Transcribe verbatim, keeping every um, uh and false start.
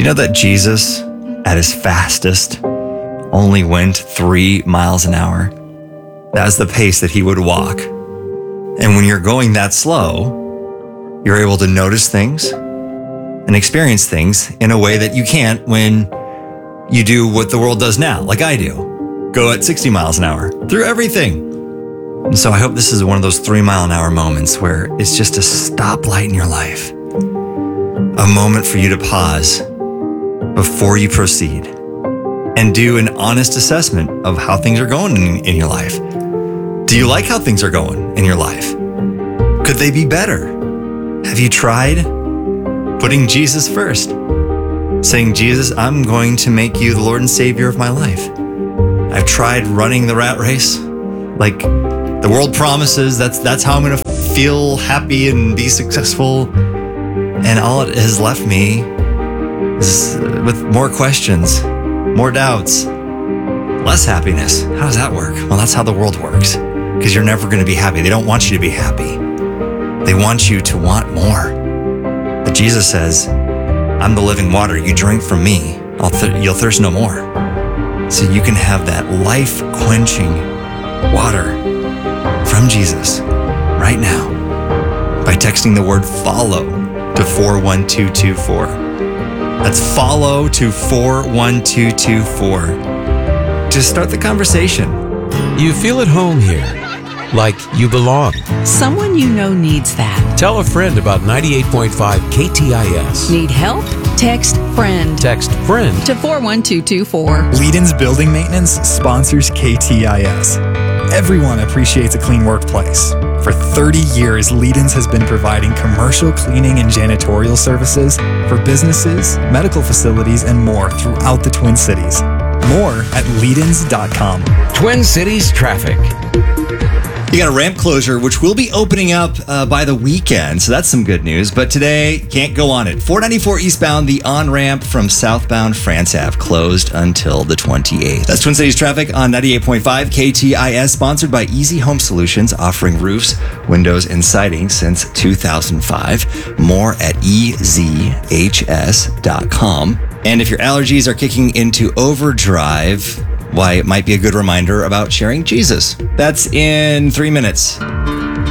you know that Jesus, at his fastest, only went three miles an hour? That's the pace that he would walk. And when you're going that slow, you're able to notice things and experience things in a way that you can't when you do what the world does now, like I do. Go at sixty miles an hour through everything. And so I hope this is one of those three mile an hour moments where it's just a stoplight in your life. A moment for you to pause before you proceed and do an honest assessment of how things are going in, in your life. Do you like how things are going in your life? Could they be better? Have you tried putting Jesus first? Saying, Jesus, I'm going to make you the Lord and Savior of my life. I've tried running the rat race. Like the world promises, that's that's how I'm going to feel happy and be successful. And all it has left me is with more questions, more doubts, less happiness. How does that work? Well, that's how the world works, because you're never going to be happy. They don't want you to be happy. They want you to want more. But Jesus says, I'm the living water. You drink from me, I'll th- you'll thirst no more. So you can have that life-quenching water from Jesus right now by texting the word follow to four one two two four. That's follow to four one two two four. Just start the conversation. You feel at home here, like you belong. Someone you know needs that. Tell a friend about ninety-eight point five K T I S. Need help? Text FRIEND. Text FRIEND to four one two two four. Leedon's Building Maintenance sponsors K T I S. Everyone appreciates a clean workplace. For thirty years, Leedon's has been providing commercial cleaning and janitorial services for businesses, medical facilities, and more throughout the Twin Cities. More at leedons dot com. Twin Cities traffic. You got a ramp closure, which will be opening up uh, by the weekend, so that's some good news. But today, can't go on it. four ninety-four eastbound, the on-ramp from southbound France Ave closed until the twenty-eighth. That's Twin Cities traffic on ninety-eight point five K T I S, sponsored by Easy Home Solutions, offering roofs, windows, and siding since two thousand five. More at E Z H S dot com. And if your allergies are kicking into overdrive, why, it might be a good reminder about sharing Jesus. That's in three minutes.